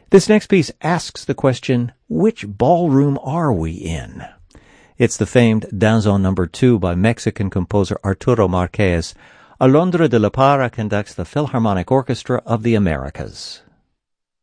This next piece asks the question, which ballroom are we in? It's the famed Danzón No. 2 by Mexican composer Arturo Márquez. Alondra de la Parra conducts the Philharmonic Orchestra of the Americas.